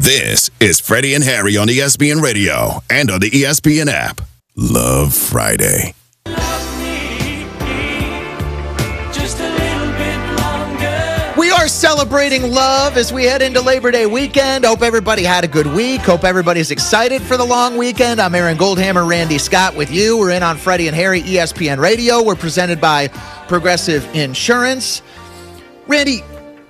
This is Freddie and Harry on ESPN Radio and on the ESPN app. Love Friday. We are celebrating love as we head into Labor Day weekend. Hope everybody had a good week. Hope everybody's excited for the long weekend. I'm Aaron Goldhammer, Randy Scott with you. We're in on Freddie and Harry, ESPN Radio. We're presented by Progressive Insurance. Randy,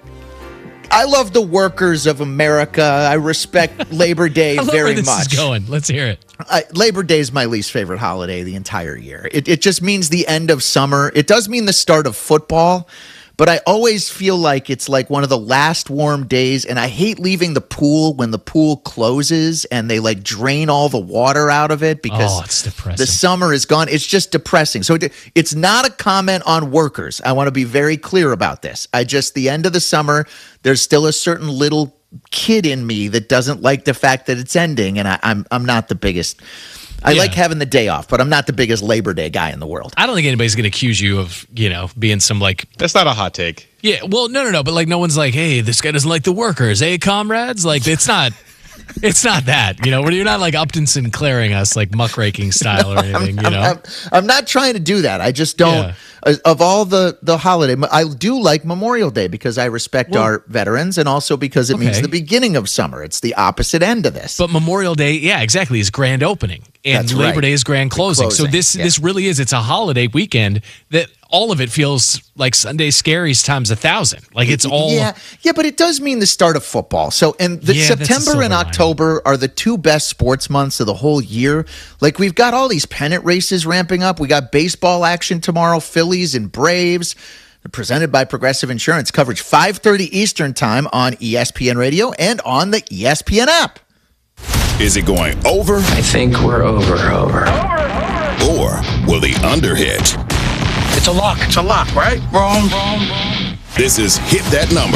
I love the workers of America. I respect Labor Day I love very where this much. is going. Let's hear it. Labor Day is my least favorite holiday the entire year. It just means the end of summer. It does mean the start of football, but I always feel like it's like one of the last warm days, and I hate leaving the pool when the pool closes and they like drain all the water out of it because it's depressing. the summer is gone. It's just depressing. So it's not a comment on workers. I want to be very clear about this. The end of the summer, there's still a certain little kid in me that doesn't like the fact that it's ending, and I'm not the biggest. I like having the day off, but I'm not the biggest Labor Day guy in the world. I don't think anybody's going to accuse you of, being some like. That's not a hot take. Yeah, well, no, but like no one's like, hey, this guy doesn't like the workers, hey, comrades. Like it's not. It's not that, where you're not like Upton Sinclairing us like muckraking style or anything, I'm not trying to do that. I just don't. Yeah. Of all the holiday, I do like Memorial Day because I respect our veterans and also because it means the beginning of summer. It's the opposite end of this. But Memorial Day, yeah, exactly, is grand opening. And That's Labor right. Day is grand closing. So this really is, it's a holiday weekend that all of it feels like Sunday Scaries times 1,000. Like it's all. Yeah, but it does mean the start of football. So, and September and October are the two best sports months of the whole year. Like we've got all these pennant races ramping up. We got baseball action tomorrow, Phillies and Braves. They're presented by Progressive Insurance. Coverage 5:30 Eastern Time on ESPN Radio and on the ESPN app. Is it going over? I think we're over. Or will the under hit? It's a lock. It's a lock, right? Wrong. This is Hit That Number.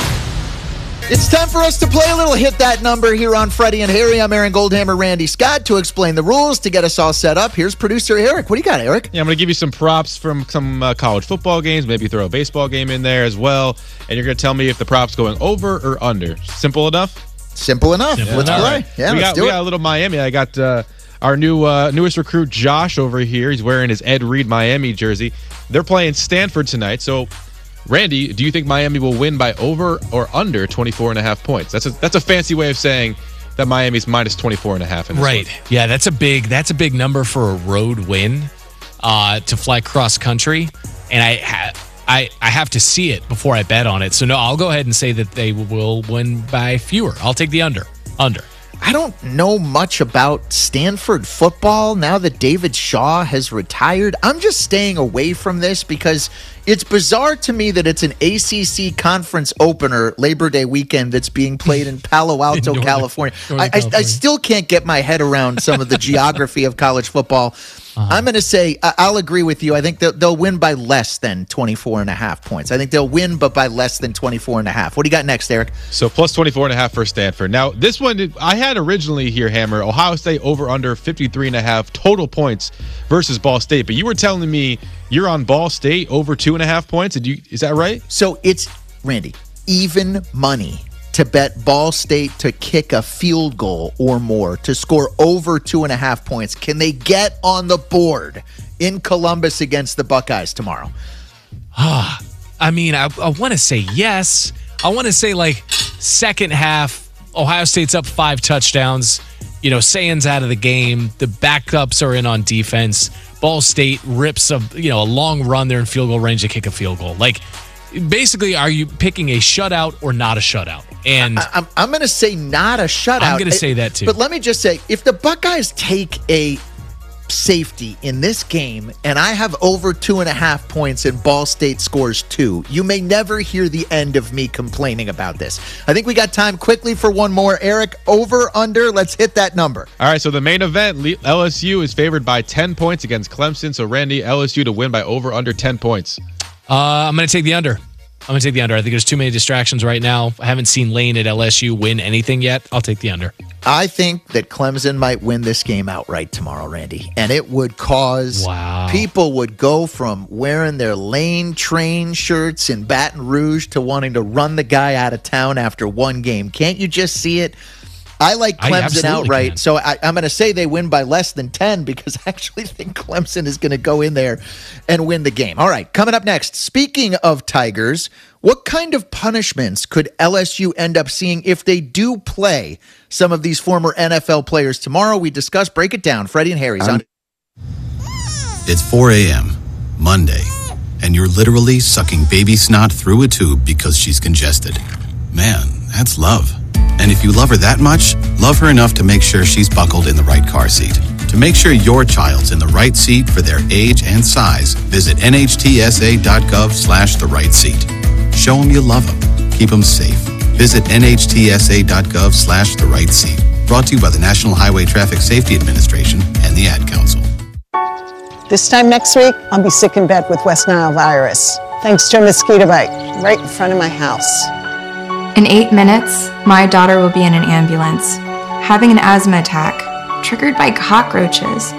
It's time for us to play a little Hit That Number here on Freddie and Harry. I'm Aaron Goldhammer, Randy Scott. To explain the rules, to get us all set up, here's producer Eric. What do you got, Eric? Yeah, I'm going to give you some props from some college football games, maybe throw a baseball game in there as well, and you're going to tell me if the prop's going over or under. Simple enough? Simple enough. Let's play. Right. Yeah, we let's do it. got a little Miami. I got our newest recruit, Josh, over here. He's wearing his Ed Reed Miami jersey. They're playing Stanford tonight. So, Randy, do you think Miami will win by over or under 24.5 points? That's a fancy way of saying that Miami's minus 24.5 in this right. one. Yeah, that's a big number for a road win to fly cross country, and I have to see it before I bet on it. So no, I'll go ahead and say that they will win by fewer. I'll take the under. I don't know much about Stanford football now that David Shaw has retired. I'm just staying away from this because it's bizarre to me that it's an ACC conference opener Labor Day weekend that's being played in Palo Alto, California. I still can't get my head around some of the geography of college football. I'm going to say I'll agree with you. I think they'll win by less than 24.5 points. I think they'll win, but by less than 24.5. What do you got next, Eric? So plus 24.5 for Stanford. Now, this one, I had originally here, Hammer, Ohio State over under 53.5 total points versus Ball State. But you were telling me you're on Ball State over 2.5 points. Is that right? So it's, Randy, even money to bet Ball State to kick a field goal or more, to score over 2.5 points. Can they get on the board in Columbus against the Buckeyes tomorrow? I mean, I want to say yes. I want to say like second half, Ohio State's up 5 touchdowns. Sayan's out of the game. The backups are in on defense. Ball State rips a long run there in field goal range to kick a field goal. Like, basically, are you picking a shutout or not a shutout? And I'm going to say not a shutout. I'm going to say that too. But let me just say, if the Buckeyes take a safety in this game and I have over 2.5 points and Ball State scores 2, you may never hear the end of me complaining about this. I think we got time quickly for one more. Eric, over, under, let's hit that number. All right, so the main event, LSU is favored by 10 points against Clemson. So, Randy, LSU to win by over under 10 points. I'm going to take the under. I think there's too many distractions right now. I haven't seen Lane at LSU win anything yet. I'll take the under. I think that Clemson might win this game outright tomorrow, Randy. And it would cause people would go from wearing their Lane Train shirts in Baton Rouge to wanting to run the guy out of town after one game. Can't you just see it? I like Clemson absolutely outright, can. so I'm going to say they win by less than 10 because I actually think Clemson is going to go in there and win the game. All right, coming up next, speaking of Tigers, what kind of punishments could LSU end up seeing if they do play some of these former NFL players tomorrow? We discuss, break it down. Freddie and Harry's on. It's 4 a.m., Monday, and you're literally sucking baby snot through a tube because she's congested. Man, that's love. And if you love her that much, love her enough to make sure she's buckled in the right car seat. To make sure your child's in the right seat for their age and size, visit nhtsa.gov/the right seat. Show them you love them. Keep them safe. Visit nhtsa.gov/the right seat. Brought to you by the National Highway Traffic Safety Administration and the Ad Council. This time next week, I'll be sick in bed with West Nile virus, thanks to a mosquito bite right in front of my house. In 8 minutes, my daughter will be in an ambulance, having an asthma attack, triggered by cockroaches.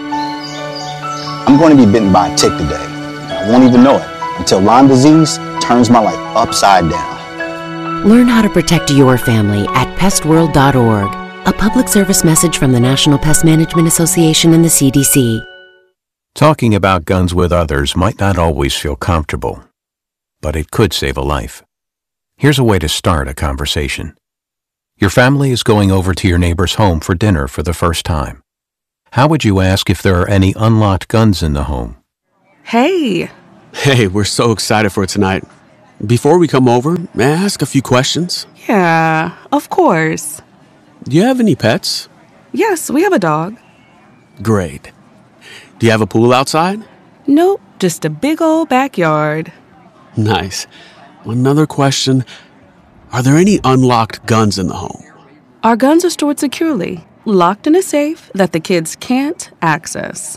I'm going to be bitten by a tick today. I won't even know it until Lyme disease turns my life upside down. Learn how to protect your family at pestworld.org. A public service message from the National Pest Management Association and the CDC. Talking about guns with others might not always feel comfortable, but it could save a life. Here's a way to start a conversation. Your family is going over to your neighbor's home for dinner for the first time. How would you ask if there are any unlocked guns in the home? Hey, we're so excited for tonight. Before we come over, may I ask a few questions? Yeah, of course. Do you have any pets? Yes, we have a dog. Great. Do you have a pool outside? Nope, just a big old backyard. Nice. Another question. Are there any unlocked guns in the home? Our guns are stored securely, locked in a safe that the kids can't access.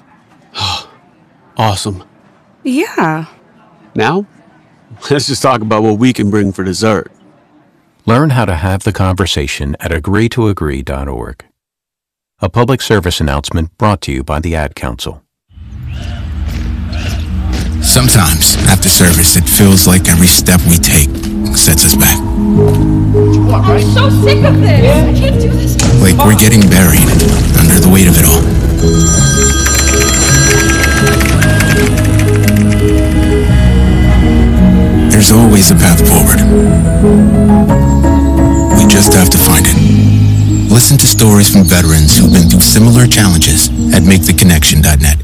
Awesome. Yeah. Now, let's just talk about what we can bring for dessert. Learn how to have the conversation at agreetoagree.org. A public service announcement brought to you by the Ad Council. Sometimes, after service, it feels like every step we take sets us back. I'm so sick of this. I can't do this. Like we're getting buried under the weight of it all. There's always a path forward. We just have to find it. Listen to stories from veterans who've been through similar challenges at MakeTheConnection.net.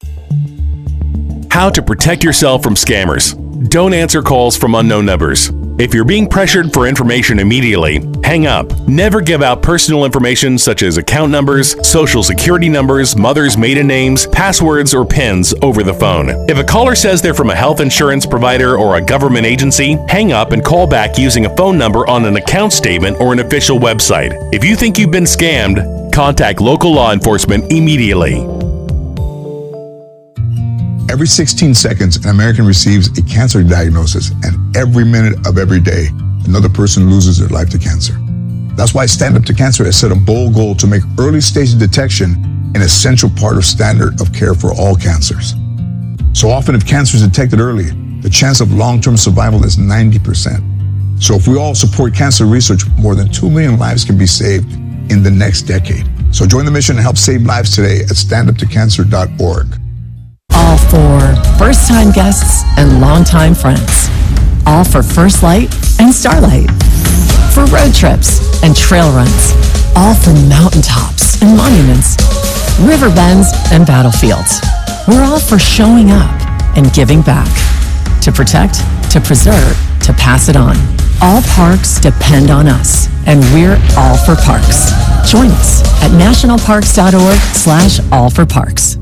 How to protect yourself from scammers. Don't answer calls from unknown numbers. If you're being pressured for information immediately, hang up. Never give out personal information such as account numbers, social security numbers, mother's maiden names, passwords, or PINs over the phone. If a caller says they're from a health insurance provider or a government agency, hang up and call back using a phone number on an account statement or an official website. If you think you've been scammed, contact local law enforcement immediately. Every 16 seconds, an American receives a cancer diagnosis, and every minute of every day, another person loses their life to cancer. That's why Stand Up to Cancer has set a bold goal to make early stage detection an essential part of standard of care for all cancers. So often, if cancer is detected early, the chance of long-term survival is 90%. So if we all support cancer research, more than 2 million lives can be saved in the next decade. So join the mission and help save lives today at standuptocancer.org. All for first-time guests and longtime friends. All for First Light and Starlight. For road trips and trail runs. All for mountaintops and monuments, river bends and battlefields. We're all for showing up and giving back. To protect, to preserve, to pass it on. All parks depend on us, and we're all for parks. Join us at nationalparks.org/allforparks.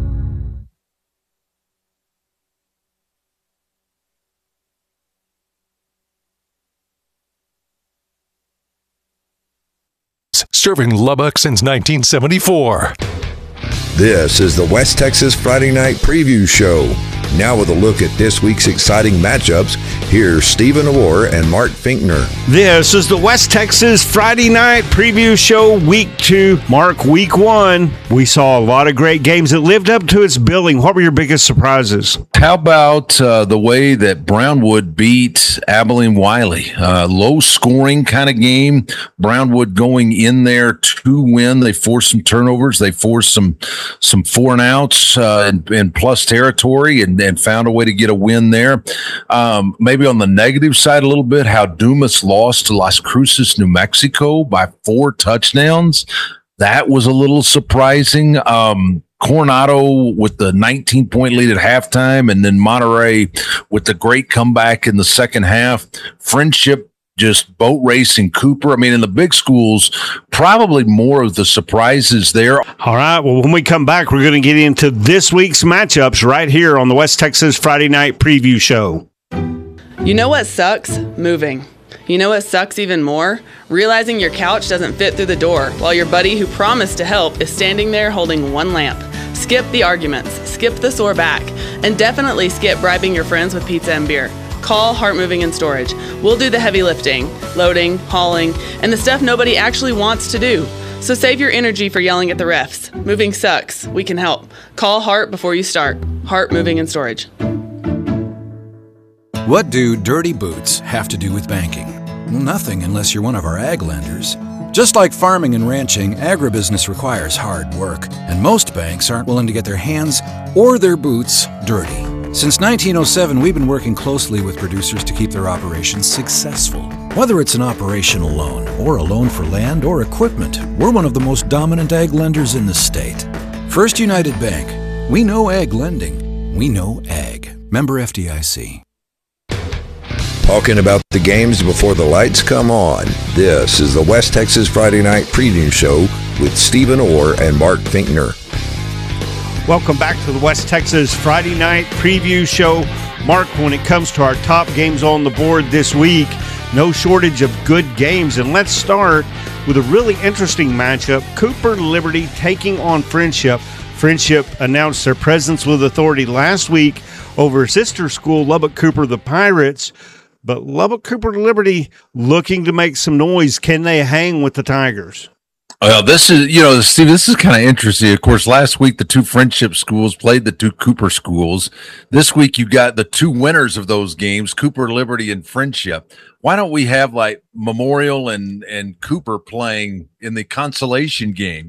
Serving Lubbock since 1974. This is the West Texas Friday Night Preview Show. Now with a look at this week's exciting matchups, here's Stephen Orr and Mark Finkner. This is the West Texas Friday Night Preview Show, Week 2. Mark, Week 1, we saw a lot of great games that lived up to its billing. What were your biggest surprises? how about the way that Brownwood beat Abilene Wiley? Low scoring kind of game. Brownwood going in there to win. They forced some turnovers. They forced some 4-and-outs in plus territory and found a way to get a win there. Maybe on the negative side a little bit, how Dumas lost to Las Cruces, New Mexico by 4 touchdowns. That was a little surprising. Coronado with the 19-point lead at halftime, and then Monterey with the great comeback in the second half. Friendship just boat racing Cooper. I mean, in the big schools, probably more of the surprises there. All right, well, when we come back, we're going to get into this week's matchups right here on the West Texas Friday Night Preview Show. You know what sucks? Moving. You know what sucks even more? Realizing your couch doesn't fit through the door while your buddy who promised to help is standing there holding one lamp. Skip the arguments, skip the sore back, and definitely skip bribing your friends with pizza and beer. Call Hart Moving and Storage. We'll do the heavy lifting, loading, hauling, and the stuff nobody actually wants to do. So save your energy for yelling at the refs. Moving sucks. We can help. Call Hart before you start. Hart Moving and Storage. What do dirty boots have to do with banking? Well, nothing unless you're one of our ag lenders. Just like farming and ranching, agribusiness requires hard work, and most banks aren't willing to get their hands or their boots dirty. Since 1907, we've been working closely with producers to keep their operations successful. Whether it's an operational loan or a loan for land or equipment, we're one of the most dominant ag lenders in the state. First United Bank. We know ag lending. We know ag. Member FDIC. Talking about the games before the lights come on. This is the West Texas Friday Night Preview Show with Stephen Orr and Mark Finkner. Welcome back to the West Texas Friday Night Preview Show. Mark, when it comes to our top games on the board this week, no shortage of good games. And let's start with a really interesting matchup. Cooper Liberty taking on Friendship. Friendship announced their presence with authority last week over sister school Lubbock Cooper, the Pirates. But Lubbock Cooper Liberty looking to make some noise. Can they hang with the Tigers? Well, this is, Steve, this is kind of interesting. Of course, last week, the 2 Friendship schools played the 2 Cooper schools. This week, you got the 2 winners of those games, Cooper Liberty and Friendship. Why don't we have like Memorial and Cooper playing in the consolation game,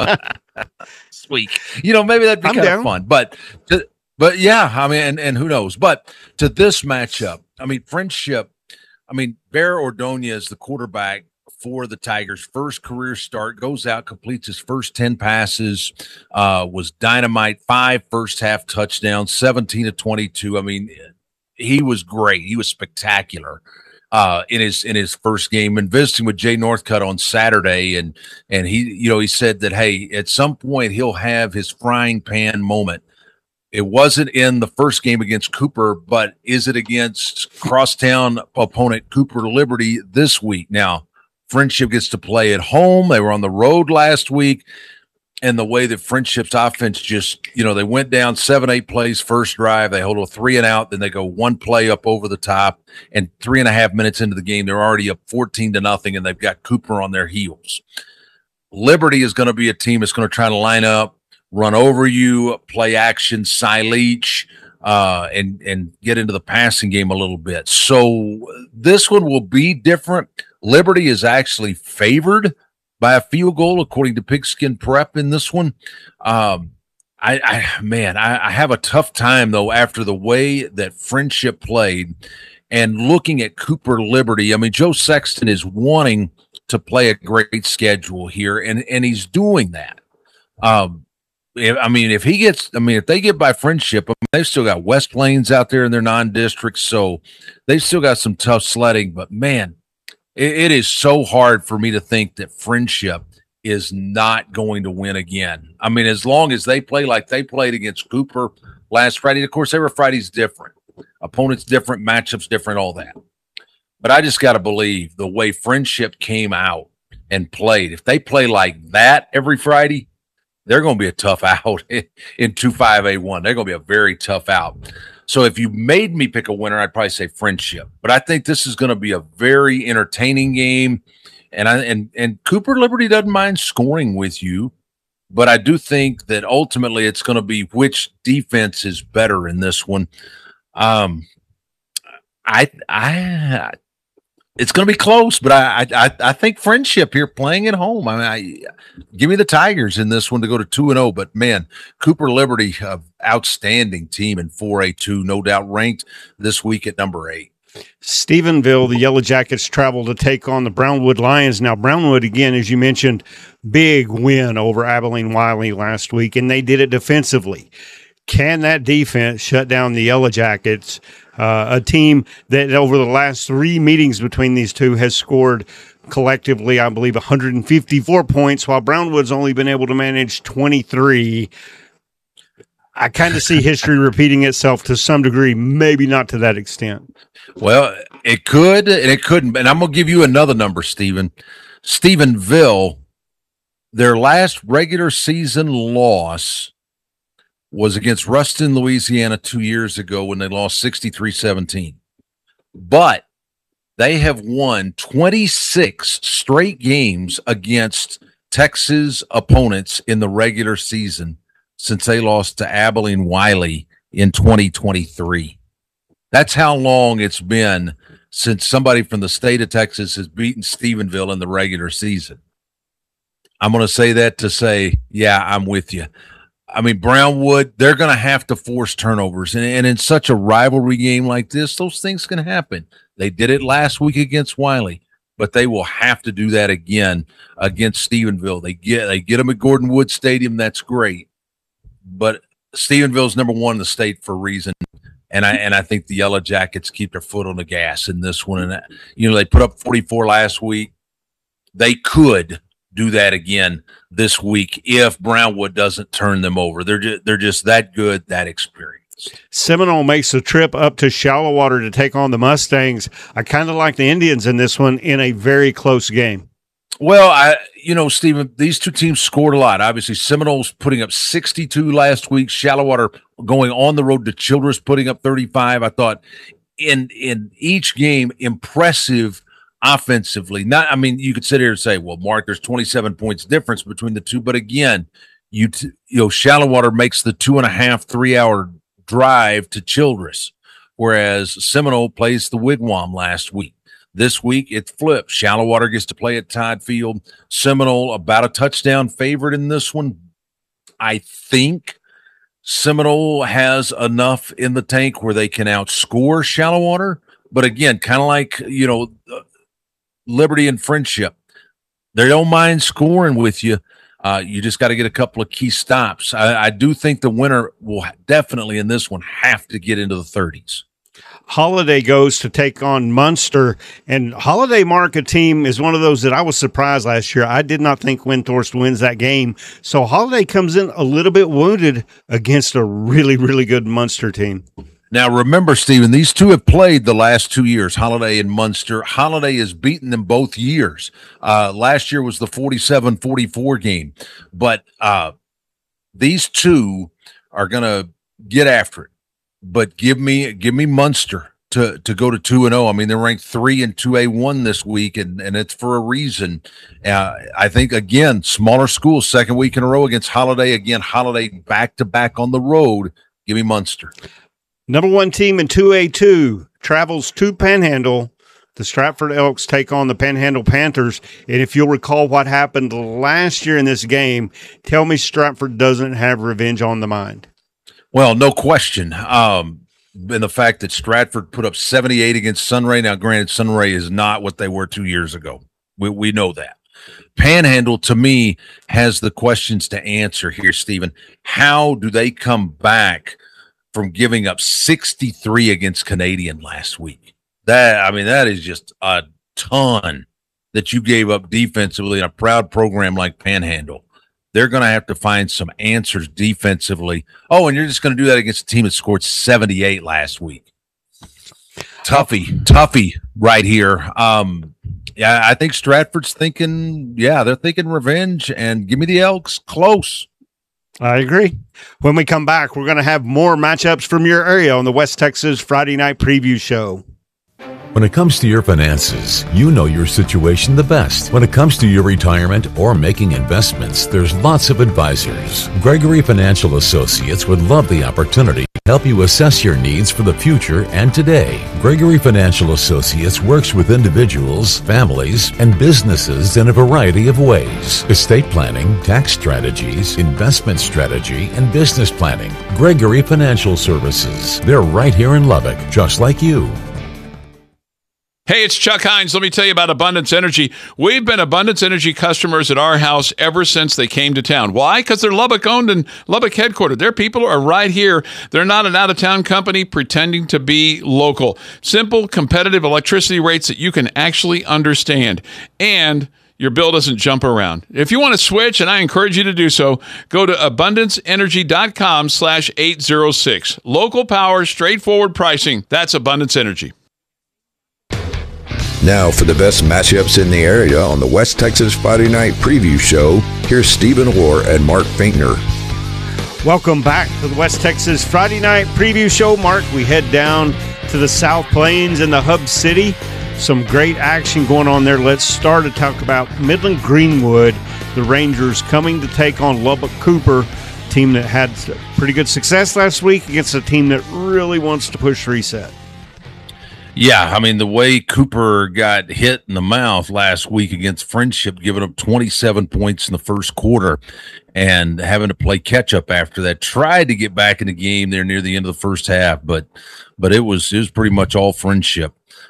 Sweet. Maybe that'd be kind of fun. But yeah, I mean, and who knows? But to this matchup, I mean, Friendship, Bear Ordonez, the quarterback for the Tigers, first career start, goes out, completes his first 10 passes, was dynamite, 5 first half touchdowns, 17 of 22. I mean, he was great. He was spectacular in his first game. And visiting with Jay Northcutt on Saturday, and he said that, hey, at some point he'll have his frying pan moment. It wasn't in the first game against Cooper, but is it against crosstown opponent Cooper Liberty this week? Now, Friendship gets to play at home. They were on the road last week, and the way that Friendship's offense just, they went down 7-8 plays first drive. They hold a 3-and-out, then they go 1 play up over the top, and 3.5 minutes into the game, they're already up 14-0, and they've got Cooper on their heels. Liberty is going to be a team that's going to try to line up, run over you, play action, Leach, and get into the passing game a little bit. So this one will be different. Liberty is actually favored by a field goal, according to Pigskin Prep in this one. I have a tough time, though, after the way that Friendship played and looking at Cooper Liberty. I mean, Joe Sexton is wanting to play a great schedule here, and he's doing that. If they get by Friendship, they've still got West Plains out there in their non-districts, so they've still got some tough sledding. But, man, it is so hard for me to think that Friendship is not going to win again. I mean, as long as they play like they played against Cooper last Friday. Of course, every Friday's different. Opponents different, matchups different, all that. But I just got to believe the way Friendship came out and played. If they play like that every Friday, they're going to be a tough out in 2-5A1. They're going to be a very tough out. So if you made me pick a winner, I'd probably say Friendship. But I think this is going to be a very entertaining game. And Cooper Liberty doesn't mind scoring with you. but I do think that ultimately it's going to be which defense is better in this one. It's going to be close, but I think Friendship here playing at home. Give me the Tigers in this one to go to 2-0. But man, Cooper Liberty, outstanding team in 4A2, no doubt ranked this week at number 8. Stephenville, the Yellow Jackets travel to take on the Brownwood Lions. Now, Brownwood, again, as you mentioned, big win over Abilene Wiley last week, and they did it defensively. Can that defense shut down the Yellow Jackets, a team that over the last 3 meetings between these two has scored collectively, I believe, 154 points, while Brownwood's only been able to manage 23. I kind of see history repeating itself to some degree, maybe not to that extent. Well, it could and it couldn't. And I'm going to give you another number, Stephen. Stephenville, their last regular season loss was against Ruston, Louisiana 2 years ago when they lost 63-17. But they have won 26 straight games against Texas opponents in the regular season since they lost to Abilene Wiley in 2023. That's how long it's been since somebody from the state of Texas has beaten Stephenville in the regular season. I'm going to say that to say, yeah, I'm with you. I mean, Brownwood, they're going to have to force turnovers. And in such a rivalry game like this, those things can happen. They did it last week against Wiley, but they will have to do that again against Stephenville. They get them at Gordon Wood Stadium. That's great. But Stephenville's number 1 in the state for a reason. And I think the Yellow Jackets keep their foot on the gas in this one. And, they put up 44 last week. They could do that again this week if Brownwood doesn't turn them over. They're just that good, that experienced. Seminole makes a trip up to Shallow Water to take on the Mustangs. I kind of like the Indians in this one in a very close game. Well, Stephen, these two teams scored a lot. Obviously, Seminoles putting up 62 last week. Shallow Water going on the road to Childress, putting up 35. I thought in each game, impressive offensively. You could sit here and say, well, Mark, there's 27 points difference between the two. But again, Shallow Water makes the 2.5, 3 hour drive to Childress, whereas Seminole plays the Wigwam last week. This week, it flips. Shallow Water gets to play at Todd Field. Seminole, about a touchdown favorite in this one. I think Seminole has enough in the tank where they can outscore Shallow Water. But again, kind of like, Liberty and Friendship, they don't mind scoring with you. You just got to get a couple of key stops. I do think the winner will definitely in this one have to get into the 30s. Holiday goes to take on Munster, and Holiday, Mark, a team is one of those that I was surprised last year. I did not think Windthorst wins that game. So Holiday comes in a little bit wounded against a really, really good Munster team. Now, remember, Stephen, these two have played the last 2 years, Holiday and Munster. Holiday has beaten them both years. Last year was the 47-44 game. But these two are going to get after it. But give me Munster to go to 2-0. I mean, they're ranked 3 in 2A1 this week, and it's for a reason. I think, again, smaller schools, second week in a row against Holiday. Again, Holiday back-to-back on the road. Give me Munster. Number 1 team in 2A2 travels to Panhandle. The Stratford Elks take on the Panhandle Panthers. And if you'll recall what happened last year in this game, tell me Stratford doesn't have revenge on the mind. Well, no question. And the fact that Stratford put up 78 against Sunray. Now, granted, Sunray is not what they were 2 years ago. We know that. Panhandle, to me, has the questions to answer here, Stephen. How do they come back from giving up 63 against Canadian last week? That is just a ton that you gave up defensively in a proud program like Panhandle. They're going to have to find some answers defensively. Oh, and you're just going to do that against a team that scored 78 last week. Toughie right here. I think Stratford's thinking, they're thinking revenge, and give me the Elks close. I agree. When we come back, we're going to have more matchups from your area on the West Texas Friday Night Preview Show. When it comes to your finances, you know your situation the best. When it comes to your retirement or making investments, there's lots of advisors. Gregory Financial Associates would love the opportunity to help you assess your needs for the future and today. Gregory Financial Associates works with individuals, families, and businesses in a variety of ways. Estate planning, tax strategies, investment strategy, and business planning. Gregory Financial Services. They're right here in Lubbock, just like you. Hey, it's Chuck Hines. Let me tell you about Abundance Energy. We've been Abundance Energy customers at our house ever since they came to town. Why? Because they're Lubbock-owned and Lubbock headquartered. Their people are right here. They're not an out-of-town company pretending to be local. Simple, competitive electricity rates that you can actually understand. And your bill doesn't jump around. If you want to switch, and I encourage you to do so, go to abundanceenergy.com/806. Local power, straightforward pricing. That's Abundance Energy. Now for the best matchups in the area on the West Texas Friday Night Preview Show, here's Stephen Orr and Mark Finkner. Welcome back to the West Texas Friday Night Preview Show. Mark, we head down to the South Plains and the Hub City. Some great action going on there. Let's start to talk about Midland Greenwood, the Rangers coming to take on Lubbock Cooper, a team that had pretty good success last week against a team that really wants to push reset. Yeah, I mean, the way Cooper got hit in the mouth last week against Friendship, giving up 27 points in the first quarter and having to play catch-up after that. Tried to get back in the game there near the end of the first half, but it was pretty much all Friendship.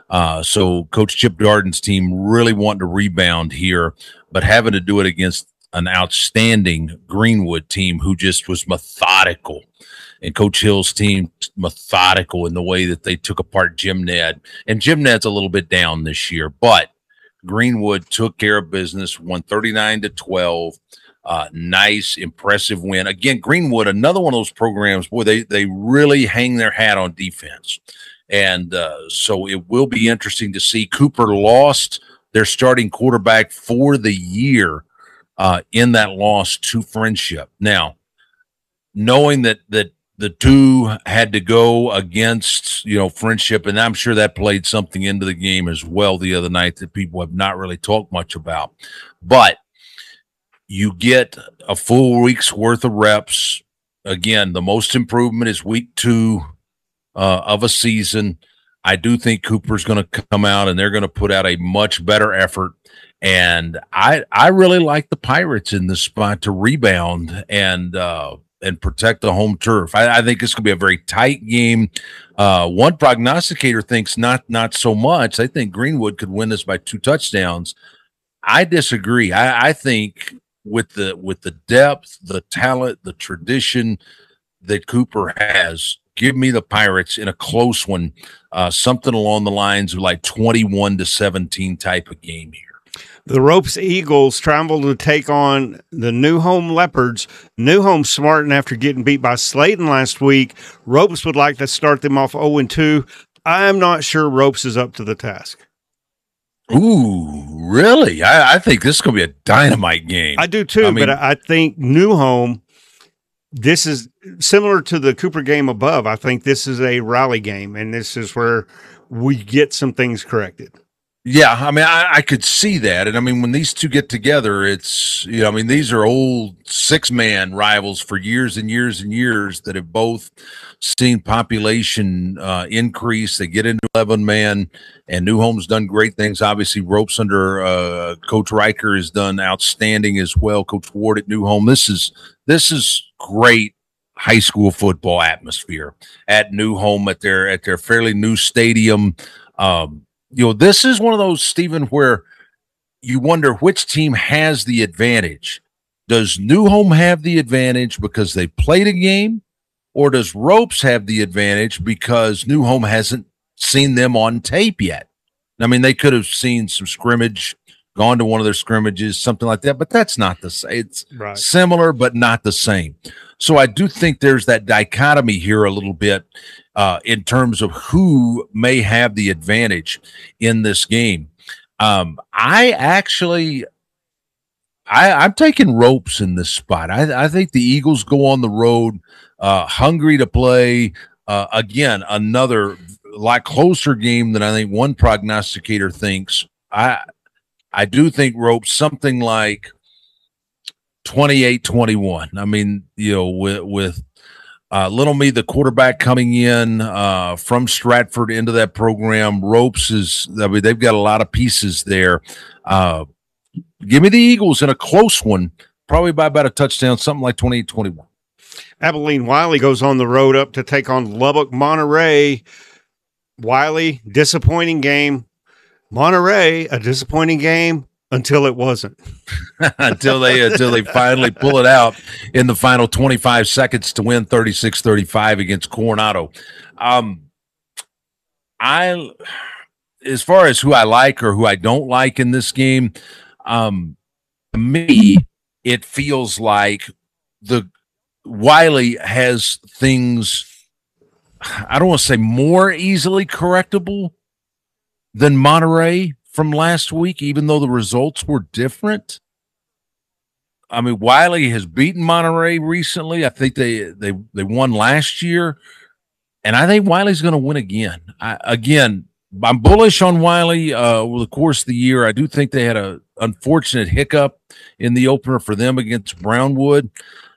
So Coach Chip Darden's team really wanting to rebound here, but having to do it against an outstanding Greenwood team who just was methodical. And Coach Hill's team methodical in the way that they took apart Jim Ned. And Jim Ned's a little bit down this year, but Greenwood took care of business, won 39-12. Nice, impressive win. Again, Greenwood, another one of those programs, boy, they really hang their hat on defense. And so it will be interesting to see. Cooper lost their starting quarterback for the year in that loss to Friendship. Now, knowing that the two had to go against, Friendship, and I'm sure that played something into the game as well the other night that people have not really talked much about. But you get a full week's worth of reps. Again, the most improvement is week 2 of a season. I do think Cooper's going to come out and they're going to put out a much better effort. And I really like the Pirates in this spot to rebound and protect the home turf. I think it's going to be a very tight game. One prognosticator thinks not so much. I think Greenwood could win this by 2 touchdowns. I disagree. I think with the depth, the talent, the tradition that Cooper has, give me the Pirates in a close one, something along the lines of like 21-17 type of game here. The Ropes Eagles travel to take on the New Home Leopards. New Home smart, and after getting beat by Slayton last week, Ropes would like to start them off 0-2. I'm not sure Ropes is up to the task. Ooh, really? I think this is going to be a dynamite game. I do too, but I think New Home, this is similar to the Cooper game above. I think this is a rally game, and this is where we get some things corrected. Yeah, I mean, I could see that. And I mean, when these two get together, it's, these are old 6-man rivals for years and years and years that have both seen population increase. They get into 11-man, and New Home's done great things. Obviously, Ropes under Coach Riker has done outstanding as well. Coach Ward at New Home. This is great high school football atmosphere at New Home at their fairly new stadium. This is one of those, Stephen, where you wonder which team has the advantage. Does New Home have the advantage because they played a game, or does Ropes have the advantage because New Home hasn't seen them on tape yet? I mean, they could have seen some scrimmage, gone to one of their scrimmages, something like that, but that's not the same. It's right. Similar, but not the same. So I do think there's that dichotomy here a little bit in terms of who may have the advantage in this game. I'm taking Ropes in this spot. I think the Eagles go on the road hungry to play. Again, another lot closer game than I think one prognosticator thinks. I do think Ropes something like 28-21. I mean, with Little Me, the quarterback coming in from Stratford into that program, Ropes they've got a lot of pieces there. Give me the Eagles in a close one, probably by about a touchdown, something like 28-21. Abilene Wiley goes on the road up to take on Lubbock Monterey. Wiley, disappointing game. Monterey, a disappointing game until it wasn't. until they finally pull it out in the final 25 seconds to win 36-35 against Coronado. As far as who I like or who I don't like in this game, to me, it feels like the Wiley has things, I don't want to say more easily correctable than Monterey from last week, even though the results were different. I mean, Wiley has beaten Monterey recently. I think they won last year, and I think Wiley's going to win again. I'm bullish on Wiley over the course of the year. I do think they had an unfortunate hiccup in the opener for them against Brownwood.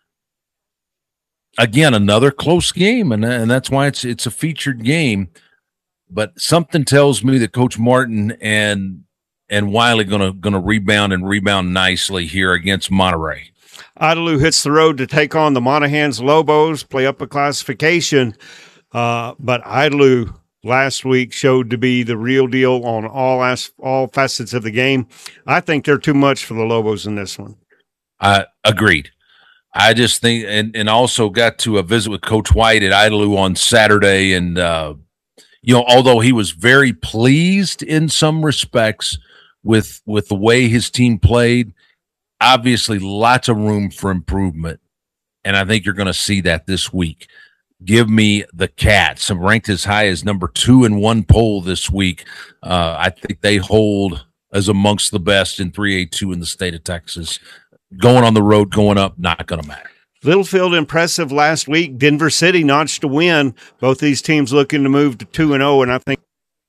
Again, another close game, and that's why it's a featured game. But something tells me that Coach Martin and Wiley gonna rebound nicely here against Monterey. Idalou hits the road to take on the Monahans Lobos, play up a classification. But Idalou last week showed to be the real deal on all facets of the game. I think they're too much for the Lobos in this one. Agreed. I just think, and also got to visit with Coach White at Idalou on Saturday, and although he was very pleased in some respects with the way his team played, obviously lots of room for improvement, and I think you're going to see that this week. Give me the Cats. I'm ranked as high as number 2 in one poll this week. I think they hold as amongst the best in 3A2 in the state of Texas. Going on the road, going up, not going to matter. Littlefield impressive last week. Denver City notched a win. Both these teams looking to move to 2-0, and I think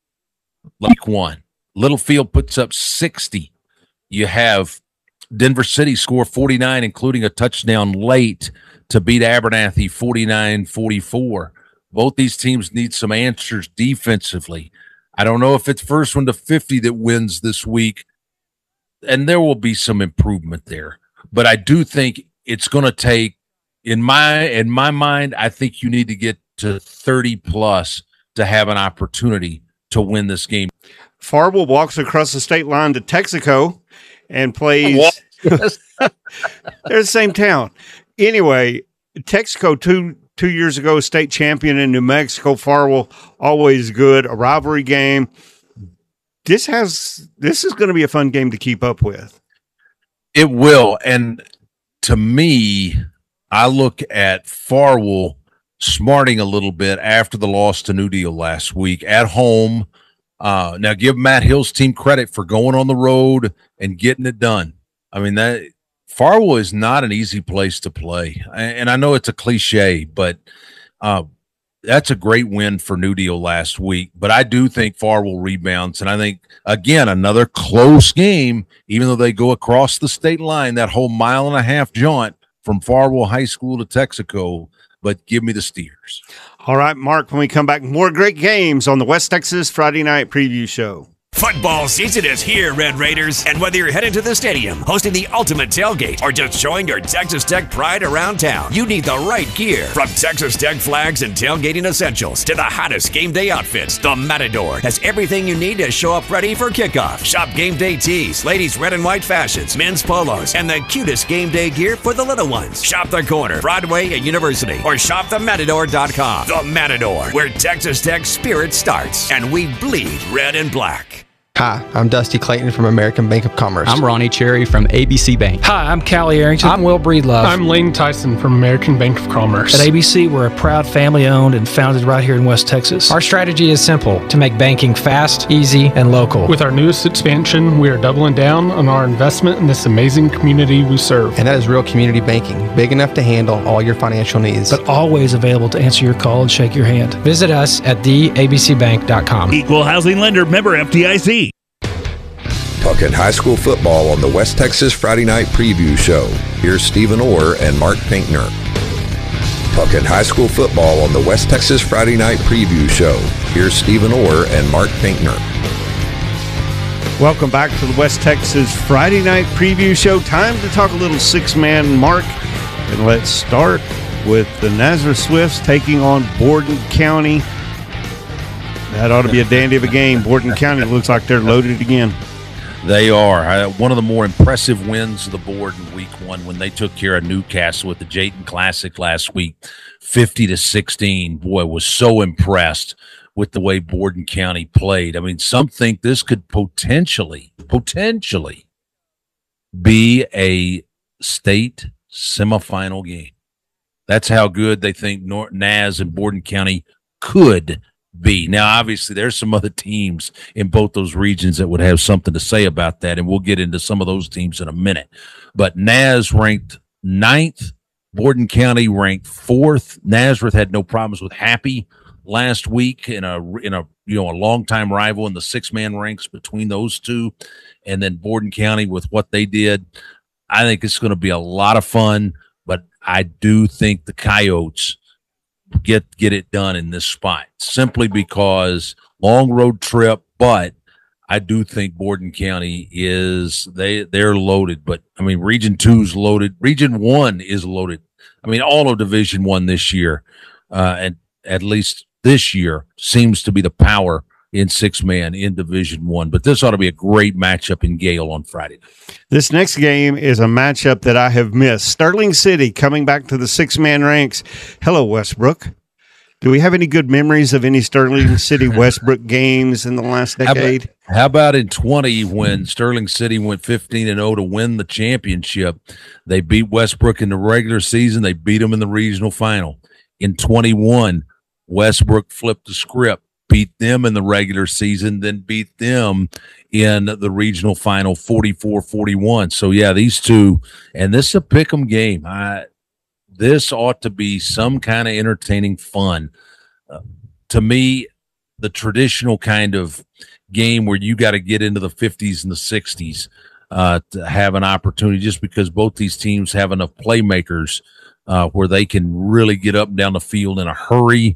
like one. Littlefield puts up 60. You have Denver City score 49, including a touchdown late to beat Abernathy 49-44. Both these teams need some answers defensively. I don't know if it's first one to 50 that wins this week, and there will be some improvement there. But I do think it's going to take, in my mind, I think you need to get to 30 plus to have an opportunity to win this game. Farwell walks across the state line to Texaco and plays. They're the same town. Anyway, Texaco two years ago, state champion in New Mexico. Farwell, always good. A rivalry game. This is going to be a fun game to keep up with. It will. And to me, I look at Farwell smarting a little bit after the loss to New Deal last week at home. Now, give Matt Hill's team credit for going on the road and getting it done. I mean, that Farwell is not an easy place to play. And I know it's a cliche, but that's a great win for New Deal last week. But I do think Farwell rebounds. And I think, again, another close game, even though they go across the state line, that whole 1.5-mile jaunt from Farwell High School to Texaco. But give me the Steers. All right, Mark, when we come back, more great games on the West Texas Friday Night Preview Show. Football season is here, Red Raiders, and whether you're heading to the stadium, hosting the ultimate tailgate, or just showing your Texas Tech pride around town, you need the right gear. From Texas Tech flags and tailgating essentials to the hottest game day outfits, the Matador has everything you need to show up ready for kickoff. Shop game day tees, ladies' red and white fashions, men's polos, and the cutest game day gear for the little ones. Shop the corner, Broadway and University, or shop thematador.com. The Matador, where Texas Tech spirit starts, and we bleed red and black. Hi, I'm Dusty Clayton from American Bank of Commerce. I'm Ronnie Cherry from ABC Bank. Hi, I'm Callie Arrington. I'm Will Breedlove. I'm Layton Tyson from American Bank of Commerce. At ABC, we're a proud family-owned and founded right here in West Texas. Our strategy is simple: to make banking fast, easy, and local. With our newest expansion, we are doubling down on our investment in this amazing community we serve. And that is real community banking, big enough to handle all your financial needs. But always available to answer your call and shake your hand. Visit us at theabcbank.com. Equal housing lender, member FDIC. Talking high school football on the West Texas Friday Night Preview Show. Here's Stephen Orr and Mark Pinkner. Talking high school football on the West Texas Friday Night Preview Show. Here's Stephen Orr and Mark Pinkner. Welcome back to the West Texas Friday Night Preview Show. Time to talk a little six-man Mark. And let's start with the Nazareth Swifts taking on Borden County. That ought to be a dandy of a game. Borden County looks like they're loaded again. They are. One of the more impressive wins of the board in week one when they took care of Newcastle at the Jayton Classic last week, 50-16. Boy, was so impressed with the way Borden County played. I mean, some think this could potentially be a state semifinal game. That's how good they think Naz and Borden County could be. Now, obviously, there's some other teams in both those regions that would have something to say about that, and we'll get into some of those teams in a minute. But Naz ranked 9th, Borden County ranked 4th. Nazareth had no problems with Happy last week in a longtime rival in the six-man ranks between those two, and then Borden County with what they did. I think it's going to be a lot of fun, but I do think the Coyotes get it done in this spot simply because long road trip, but I do think Borden County they're loaded. But I mean, Region 2's loaded. Region 1 is loaded. I mean, all of Division 1 this year, and at least this year, seems to be the power in six-man in Division 1. But this ought to be a great matchup in Gale on Friday. This next game is a matchup that I have missed. Sterling City coming back to the six-man ranks. Hello, Westbrook. Do we have any good memories of any Sterling City Westbrook games in the last decade? How about in 20 when Sterling City went 15-0 to win the championship? They beat Westbrook in the regular season. They beat them in the regional final. In 21, Westbrook flipped the script, beat them in the regular season, then beat them in the regional final 44-41. So, yeah, these two, and this is a pick'em game. This ought to be some kind of entertaining fun. To me, the traditional kind of game where you got to get into the 50s and the 60s to have an opportunity, just because both these teams have enough playmakers where they can really get up and down the field in a hurry.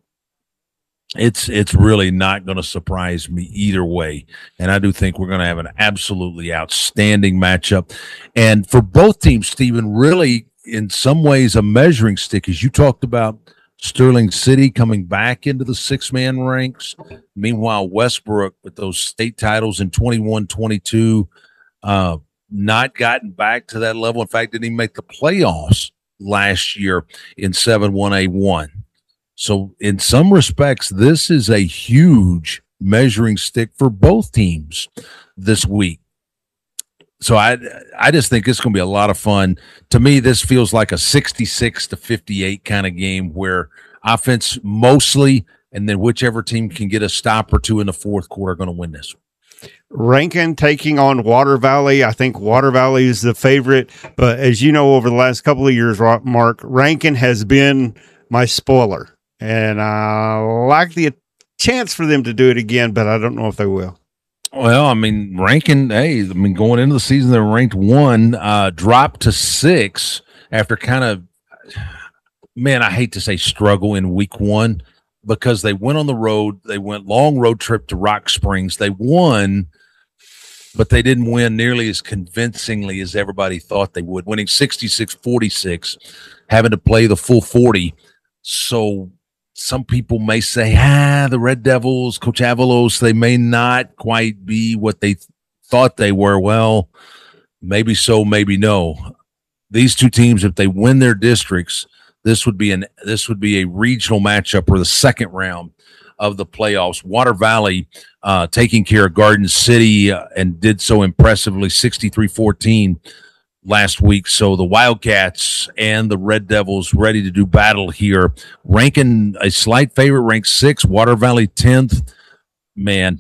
It's really not going to surprise me either way. And I do think we're going to have an absolutely outstanding matchup. And for both teams, Stephen, really in some ways a measuring stick, as you talked about Sterling City coming back into the six-man ranks. Meanwhile, Westbrook with those state titles in 21-22, not gotten back to that level. In fact, didn't even make the playoffs last year in 7-1A1. So in some respects, this is a huge measuring stick for both teams this week. So I just think it's going to be a lot of fun. To me, this feels like a 66-58 kind of game where offense mostly, and then whichever team can get a stop or two in the fourth quarter are going to win this one. Rankin taking on Water Valley. I think Water Valley is the favorite. But as you know, over the last couple of years, Mark, Rankin has been my spoiler. And I like the chance for them to do it again, but I don't know if they will. Well, I mean, Rankin, going into the season, they were ranked 1, dropped to 6 after kind of, I hate to say struggle in week 1 because they went on the road. They went long road trip to Rock Springs. They won, but they didn't win nearly as convincingly as everybody thought they would, winning 66-46, having to play the full 40. So some people may say, the Red Devils, Coach Avalos, they may not quite be what they thought they were. Well, maybe so, maybe no. These two teams, if they win their districts, this would be a regional matchup or the second round of the playoffs. Water Valley taking care of Garden City and did so impressively, 63-14 last week. So the Wildcats and the Red Devils ready to do battle here. Rankin a slight favorite, ranked 6th, Water Valley 10th. Man,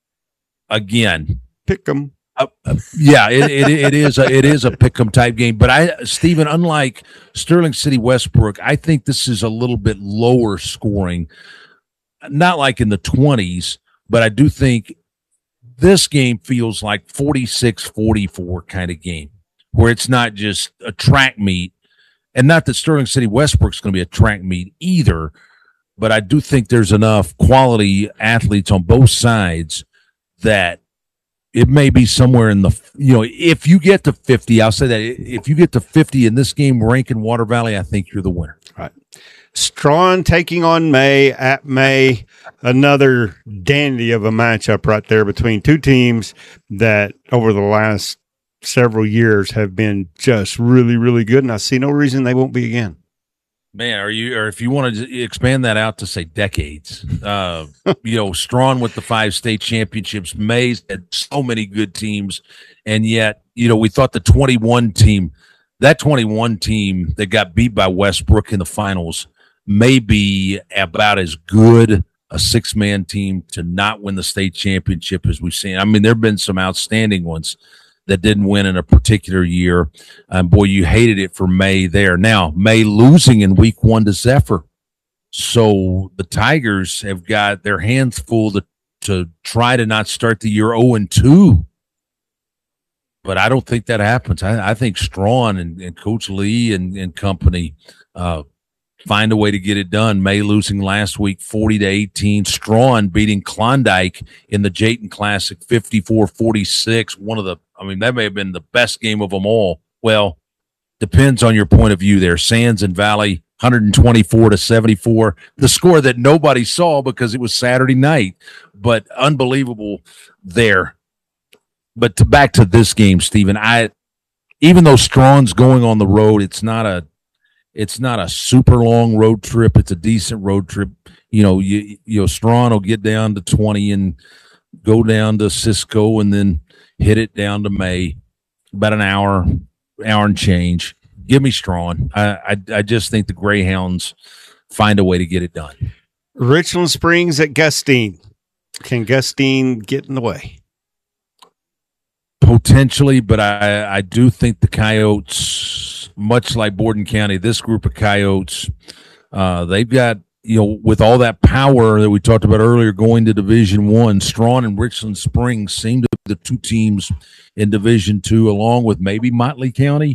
again, pick 'em. Yeah, it is a pick 'em type game. But Stephen, unlike Sterling City Westbrook, I think this is a little bit lower scoring. Not like in the 20s, but I do think this game feels like 46-44 kind of game, where it's not just a track meet, and not that Sterling City Westbrook's going to be a track meet either, but I do think there's enough quality athletes on both sides that it may be somewhere in the, if you get to 50, I'll say that if you get to 50 in this game, Rankin Water Valley, I think you're the winner. All right. Strawn taking on May at May, another dandy of a matchup right there between two teams that over the last several years have been just really, really good, and I see no reason they won't be again. Man, or if you want to expand that out to say decades, Strawn with the 5 state championships, Mays had so many good teams, and yet, we thought the 21 team that got beat by Westbrook in the finals may be about as good a 6-man team to not win the state championship as we've seen. I mean, there have been some outstanding ones that didn't win in a particular year. Boy, you hated it for May there. Now, May losing in week 1 to Zephyr. So the Tigers have got their hands full to try to not start the year 0-2. But I don't think that happens. I think Strawn and Coach Lee and company find a way to get it done. May losing last week 40-18. Strawn beating Klondike in the Jayton Classic 54-46. That may have been the best game of them all. Well, depends on your point of view there. Sands and Valley 124-74. The score that nobody saw because it was Saturday night, but unbelievable there. But back to this game, Stephen, even though Strawn's going on the road, it's not a super long road trip. It's a decent road trip. Strawn will get down to 20 and go down to Cisco and then hit it down to May, about an hour and change. Give me Strawn. I just think the Greyhounds find a way to get it done. Richland Springs at Gustine. Can Gustine get in the way? Potentially, but I do think the Coyotes, much like Borden County, this group of Coyotes, they've got, with all that power that we talked about earlier going to Division I, Strawn and Richland Springs seem to be the two teams in Division II, along with maybe Motley County,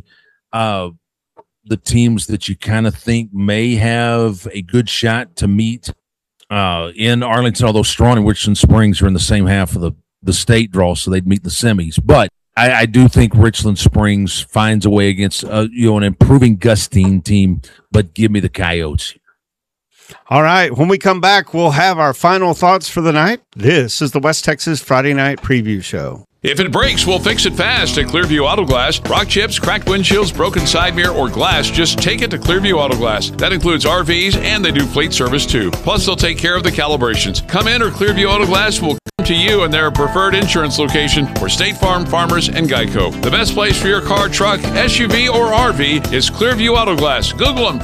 the teams that you kind of think may have a good shot to meet in Arlington, although Strawn and Richland Springs are in the same half of the state draw, so they'd meet the semis. But I do think Richland Springs finds a way against an improving Gustine team, but give me the Coyotes. All right, when we come back, we'll have our final thoughts for the night. This is the West Texas Friday Night Preview Show. If it breaks, we'll fix it fast at Clearview Auto Glass. Rock chips, cracked windshields, broken side mirror, or glass, just take it to Clearview Auto Glass. That includes RVs, and they do fleet service too. Plus, they'll take care of the calibrations. Come in, or Clearview Auto Glass will come to you in their preferred insurance location for State Farm, Farmers, and Geico. The best place for your car, truck, SUV, or RV is Clearview Auto Glass. Google them.